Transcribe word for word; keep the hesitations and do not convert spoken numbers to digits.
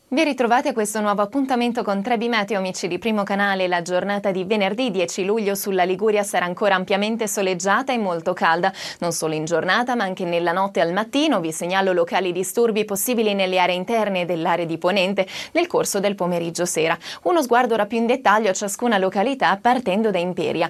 Ben ritrovati a questo nuovo appuntamento con Trebi Meteo, amici di Primo Canale. La giornata di venerdì dieci luglio sulla Liguria sarà ancora ampiamente soleggiata e molto calda, non solo in giornata ma anche nella notte al mattino. Vi segnalo locali disturbi possibili nelle aree interne dell'area di Ponente nel corso del pomeriggio sera. Uno sguardo ora più in dettaglio a ciascuna località partendo da Imperia.